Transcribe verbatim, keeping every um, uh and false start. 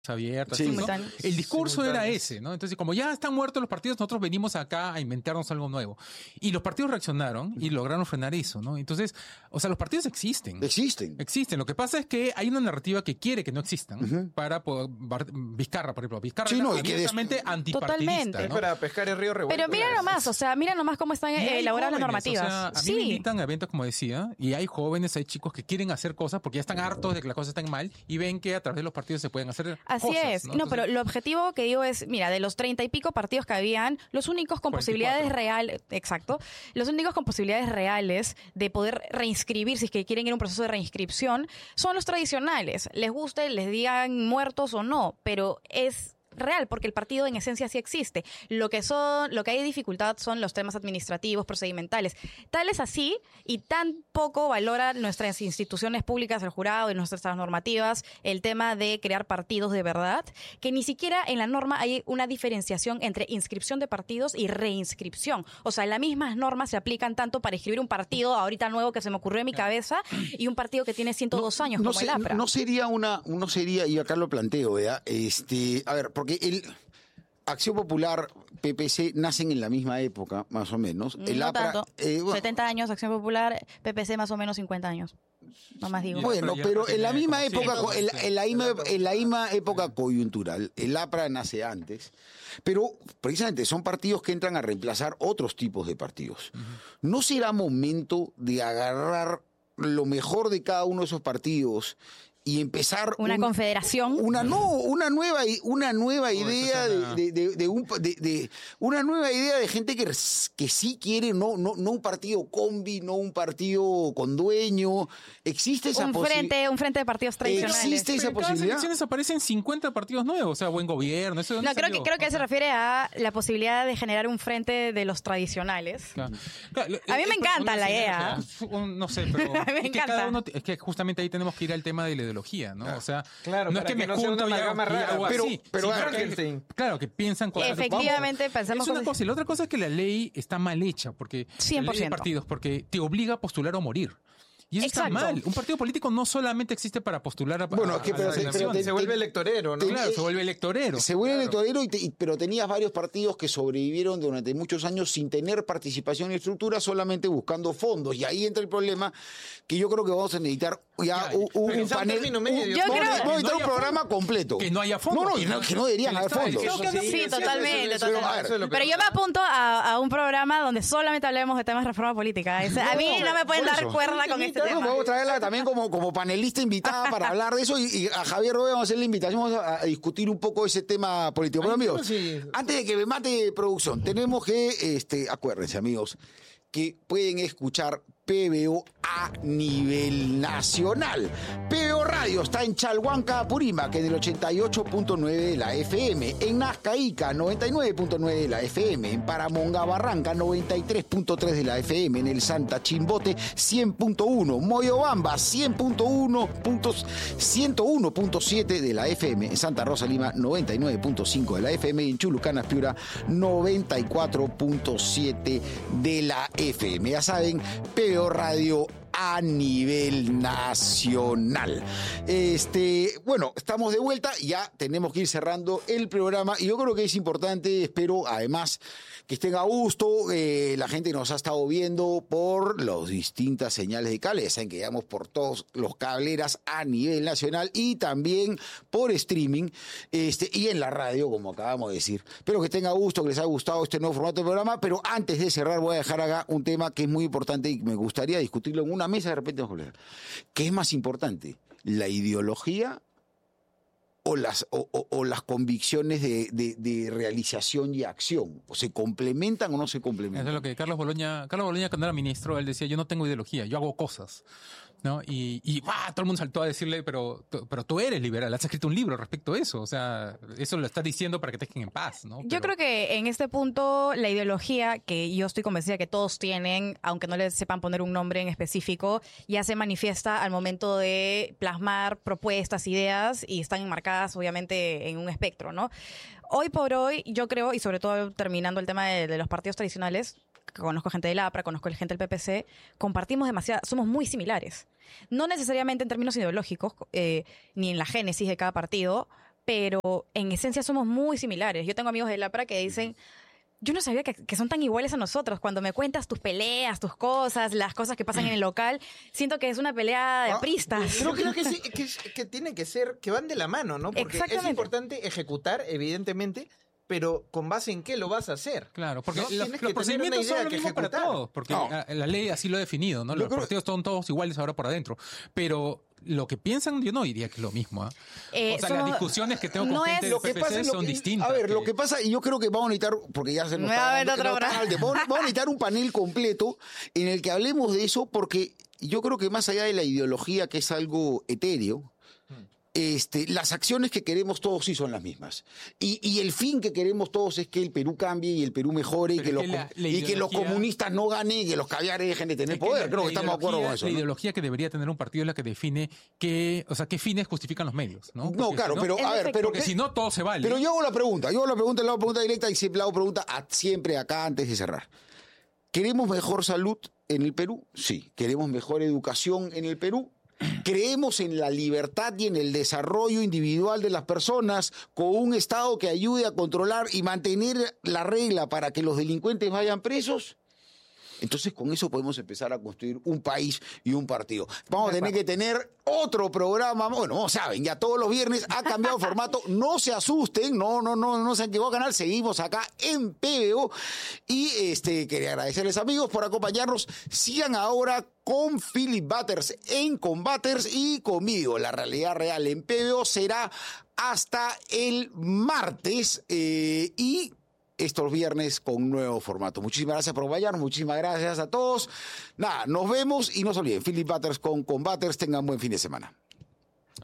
abiertas. Sí. ¿no? El discurso era Simultáneos. ese, ¿no? Entonces, como ya están muertos los partidos, nosotros venimos acá a inventarnos algo nuevo. Y los partidos reaccionaron y lograron frenar eso, ¿no? Entonces, o sea, los partidos existen. Existen. Existen. Lo que pasa es que hay una narrativa que quiere que no existan Ujú. para poder, Bar- Vizcarra, por ejemplo. Vizcarra Sí, era no, y que des- abiertamente antipartidista, Totalmente. Es ¿no? para pescar el río revuelto. Pero mira Claro. nomás, o sea, mira nomás cómo están Y eh, hay elaboradas las jóvenes, normativas. O sea, a mí sí. me invitan a eventos, como decía, y hay jóvenes, hay chicos que quieren hacer cosas porque ya están hartos de que las cosas están mal y ven que a través de los partidos se pueden hacer Así cosas. es. ¿no? No, Entonces, pero lo objetivo que digo es, mira, de los treinta y pico partidos que habían, los únicos con cuarenta y posibilidades cuatro. reales, exacto, los únicos con posibilidades reales de poder reinscribir, si es que quieren ir a un proceso de reinscripción, son los tradicionales. Les guste, les digan muertos o no, pero es real, porque el partido en esencia sí existe. Lo que son, lo que hay dificultad son los temas administrativos, procedimentales. Tal es así y tan poco valora nuestras instituciones públicas, el jurado y nuestras normativas, el tema de crear partidos de verdad, que ni siquiera en la norma hay una diferenciación entre inscripción de partidos y reinscripción. O sea, las mismas normas se aplican tanto para inscribir un partido ahorita nuevo que se me ocurrió en mi cabeza y un partido que tiene ciento dos años, no, como sé- el APRA. no sería una, no sería, y acá lo planteo, ¿verdad? Este, a ver, porque el Acción Popular, P P C, nacen en la misma época, más o menos. El no APRA, tanto. eh, bueno, setenta años, Acción Popular, P P C más o menos cincuenta años. No más digo. Bueno, Ya, pero ya en la tiene misma como época, ciento, co- en la, en la misma, en la misma época coyuntural, el APRA nace antes, pero precisamente son partidos que entran a reemplazar otros tipos de partidos. ¿No será momento de agarrar lo mejor de cada uno de esos partidos y empezar Una un- confederación. una no una nueva i- una nueva idea eso suena- de, de, de, de un de, de- una nueva idea de gente que, res- que sí quiere no no no un partido combi, no un partido con dueño, existe esa un posi- frente, un frente de partidos tradicionales. Existe esa en cada posibilidad. elecciones aparecen cincuenta partidos nuevos, o sea, buen gobierno. ¿Eso de dónde No, creo que, salió? creo que O se sea, refiere a la posibilidad de generar un frente de los tradicionales. Claro. Claro, lo- A mí me es encanta una la sinergia. idea. Un- No sé, pero A mí me es que encanta. cada uno, es que justamente ahí tenemos que ir al tema de la ideología, ¿no? O sea, Claro, no es para que me que no sea junto una y hago, amalgama y hago rara. Pero- así, pero, sino a ver, que- Frankenstein. claro, que piensan cosas. Efectivamente, Vamos, pensamos es una cosas- cosa. Y la otra cosa es que la ley está mal hecha, porque cien por la ley de ciento. partidos, porque te obliga a postular o morir. Y eso Exacto. está mal. Un partido político no solamente existe para postular a, Bueno, a- es que a pero las se- elecciones. pero te- Se vuelve electorero, ¿no? Claro, se vuelve electorero. Se vuelve electorero, y te- y- pero tenías varios partidos que sobrevivieron durante muchos años sin tener participación y estructura, solamente buscando fondos. Y ahí entra el problema que yo creo que vamos a necesitar ya Ya, un, un pensar panel. término un- medio. Yo vamos a- creo- vamos a Que no necesitar un haya programa fondos. completo. Que no haya fondos. No, no, y no, que no deberían El haber Estado- fondos. el Estado que anda Sí, financiando totalmente, eso. Pero, totalmente. a ver, Eso es lo que Pero yo me apunto a, a un programa donde solamente hablemos de temas de reforma política. Es- a mí no me pueden por dar eso. cuerda con este Bueno, tema. podemos traerla también como, como panelista invitada para hablar de eso y, y a Javier Robe vamos a hacer la invitación, vamos a, a discutir un poco ese tema político. Bueno, Ay, amigos, sí. antes de que me mate producción, tenemos que, este, acuérdense, amigos, que pueden escuchar P B O a nivel nacional. P B O Radio está en Chalhuanca, Purímac, en el ochenta y ocho punto nueve de la F M, en Nazca, Ica, noventa y nueve punto nueve de la F M, en Paramonga, Barranca, noventa y tres punto tres de la F M, en el Santa Chimbote, cien punto uno, Moyobamba, cien punto uno, ciento uno punto siete de la F M, en Santa Rosa, Lima, noventa y nueve punto cinco de la F M, y en Chulucanas, Piura, noventa y cuatro punto siete de la F M. Ya saben, P B O Radio a nivel nacional. Este, bueno, estamos de vuelta, ya tenemos que ir cerrando el programa y yo creo que es importante, espero además que estén a gusto, eh, la gente nos ha estado viendo por las distintas señales de cable, ya saben que llegamos por todos los cableras a nivel nacional y también por streaming, este, y en la radio, como acabamos de decir. Espero que estén a gusto, que les haya gustado este nuevo formato de programa, pero antes de cerrar voy a dejar acá un tema que es muy importante y me gustaría discutirlo en una mesa de repente, colegas. ¿Qué es más importante? ¿La ideología o las, o, o- o las convicciones de, de- de realización y acción? ¿O se complementan o no se Eso complementan? es lo que Carlos Boloña, Carlos Boloña cuando era ministro, él decía, yo no tengo ideología, yo hago cosas, ¿no? Y, y ¡ah! Todo el mundo saltó a decirle, pero, tú- pero tú eres liberal, has escrito un libro respecto a eso, o sea, eso lo estás diciendo para que te dejen en paz, ¿no? Yo Pero- creo que en este punto la ideología que yo estoy convencida que todos tienen, aunque no les sepan poner un nombre en específico, ya se manifiesta al momento de plasmar propuestas, ideas y están enmarcadas obviamente en un espectro, ¿no? Hoy por hoy yo creo, y sobre todo terminando el tema de, de los partidos tradicionales, que conozco gente del APRA, conozco gente del P P C, compartimos demasiado, somos muy similares. No necesariamente en términos ideológicos, eh, ni en la génesis de cada partido, pero en esencia somos muy similares. Yo tengo amigos de Lapra que dicen, yo no sabía que, que son tan iguales a nosotros. Cuando me cuentas tus peleas, tus cosas, las cosas que pasan en el local, siento que es una pelea de Ah, apristas. Pero creo que sí, que, que tiene que ser, que van de la mano, ¿no? Porque es Exactamente. importante ejecutar, evidentemente, pero ¿con base en qué lo vas a hacer? Claro, porque ¿No? los, Tienes los que tener una procedimientos idea son lo que mismo para ejecutar. todos, porque No. la, la ley así lo ha definido, ¿no? Yo Los creo- partidos son todos iguales ahora por adentro, pero lo que piensan yo no diría que es lo mismo. ¿ah? Eh, o sea, somos- las discusiones que tengo con no gente es- del Lo que P P C pasa es lo son que- distintas. A ver, lo que- que pasa, y yo creo que vamos a necesitar, porque ya se nos Me está va a haber dando- otro nos está programa. dando- vamos, vamos a necesitar un panel completo en el que hablemos de eso, porque yo creo que más allá de la ideología, que es algo etéreo, este, las acciones que queremos todos sí son las mismas. Y, y el fin que queremos todos es que el Perú cambie y el Perú mejore y Pero que, es los, que la- com- la y que los ideología- comunistas no ganen y que los caviares dejen de tener Es que poder. la- Creo que la estamos de acuerdo con ideología- eso. La ¿no? ideología que debería tener un partido es la que define qué, o sea, qué fines justifican los medios, ¿no? No, Porque claro, si no- pero En a ver, efecto. pero porque ¿qué- si no todo se vale. Pero yo hago la pregunta, yo hago la pregunta, le hago pregunta directa y siempre le hago pregunta a, siempre acá antes de cerrar. ¿Queremos mejor salud en el Perú? Sí. ¿Queremos mejor educación en el Perú? ¿Creemos en la libertad y en el desarrollo individual de las personas con un Estado que ayude a controlar y mantener la regla para que los delincuentes vayan presos? Entonces con eso podemos empezar a construir un país y un partido. Vamos a tener que tener otro programa. Bueno, no saben, ya todos los viernes ha cambiado el formato. No se asusten, no, no, no, no se han equivocado canal. Seguimos acá en P B O. Y este, quería agradecerles, amigos, por acompañarnos. Sigan ahora con Philip Butters en Combaters y conmigo. La realidad real en P B O será hasta el martes. Eh, y estos viernes con un nuevo formato. Muchísimas gracias por acompañarnos, muchísimas gracias a todos. Nada, nos vemos y no se olviden, Philip Butters con Combaters. Tengan buen fin de semana.